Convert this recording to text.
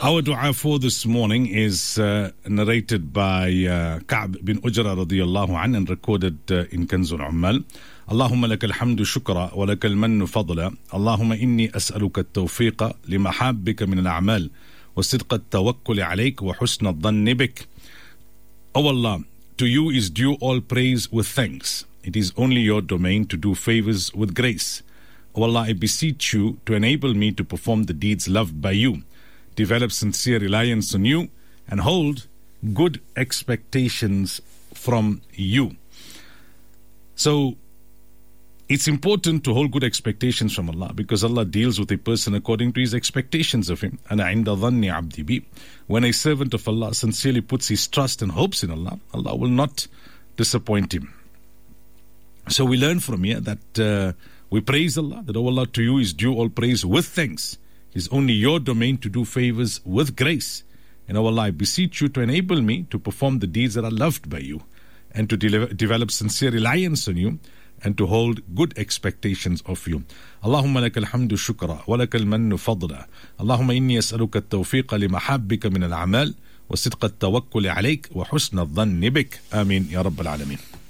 Our dua for this morning is narrated by Ka'b bin Ujra radiyallahu an and recorded in Kanzul Ummal. اللهم لك الحمد شكرا ولك المن فضلا اللهم إني أسألك التوفيق لمحابك من الأعمال وصدق التوكل عليك وحسن الظن بك. O Allah, to you is due all praise with thanks. It is only your domain to do favors with grace. O Allah, I beseech you to enable me to perform the deeds loved by you, develop sincere reliance on you, and hold good expectations from you. So, it's important to hold good expectations from Allah because Allah deals with a person according to his expectations of him. And عند ظن عبدي بي. When a servant of Allah sincerely puts his trust and hopes in Allah, Allah will not disappoint him. So we learn from here that we praise Allah, that oh Allah, to you is due all praise with thanks. It is only your domain to do favors with grace. And oh Allah, I beseech you to enable me to perform the deeds that are loved by you and to develop sincere reliance on you and to hold good expectations of you. اللهم لك الحمد شكرا ولك المن فضلا اللهم إني أسألك التوفيق لمحابك من الأعمال وصدق التوكل عليك وحسن الظن بك. آمين يا رب العالمين.